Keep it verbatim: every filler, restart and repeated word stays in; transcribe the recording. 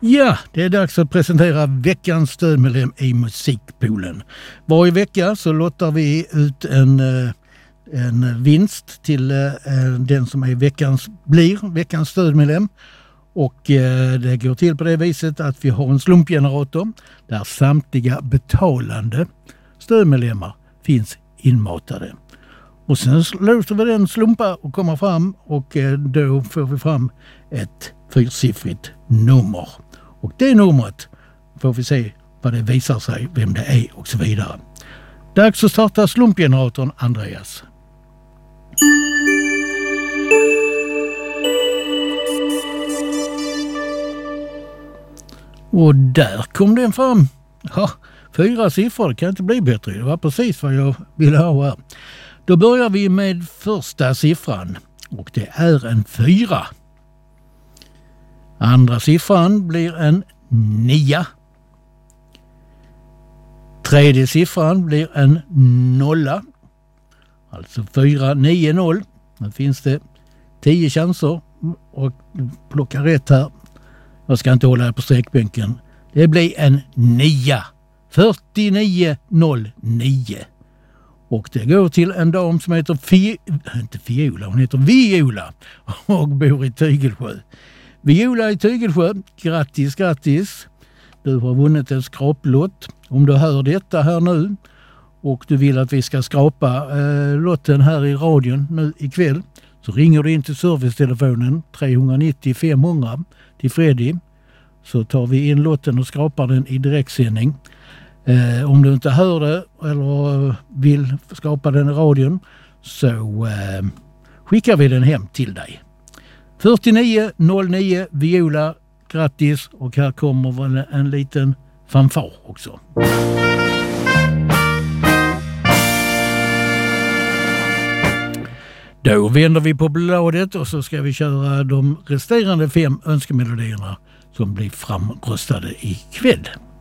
Ja, det är dags att presentera veckans stödmedlem i Musikpoolen. Varje vecka så lottar vi ut en, en vinst till den som är veckans, blir veckans stödmedlem. Och det går till på det viset att vi har en slumpgenerator där samtliga betalande stödmedlemmar finns inmatade. Och sen låter vi den slumpa och komma fram och då får vi fram ett fyrsiffrigt nummer. Och det numret får vi se vad det visar sig, vem det är och så vidare. Dags att starta slumpgeneratorn, Andreas. Och där kom den fram. Ja, fyra siffror, det kan inte bli bättre. Det var precis vad jag ville ha här. Då börjar vi med första siffran och det är en fyra. Andra siffran blir en nia. Tredje siffran blir en nolla. Alltså fyra, nio, noll. Nu finns det tio chanser och plocka rätt här. Jag ska inte hålla här på sträckbänken. Det blir en nia. fyrtionio noll nio. Och det går till en dam som heter Fi... inte Fiola, hon heter Viola och bor i Tygelsjö. Viola i Tygelsjö, grattis, grattis. Du har vunnit en skraplott. Om du hör detta här nu och du vill att vi ska skrapa eh, lotten här i radion nu ikväll, så ringer du in till servicetelefonen tre nio noll fem hundra till Freddy, så tar vi in lotten och skrapar den i direktsändning. Eh, om du inte hör det eller vill skapa den i radion, så eh, skickar vi den hem till dig. fyrtionio noll nio Viola, grattis, och här kommer en, en liten fanfar också. Då vänder vi på bladet och så ska vi köra de resterande fem önskemelodierna som blir framröstade ikväll.